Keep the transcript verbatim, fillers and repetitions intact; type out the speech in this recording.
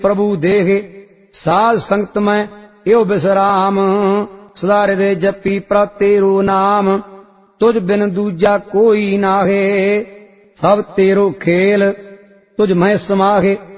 प्रभु देहे साध संगत में यो बिसराम सदा हृदय जपी प्र तेरो नाम तुझ बिन दूजा कोई नाहे सब तेरो खेल तुझ में समाहे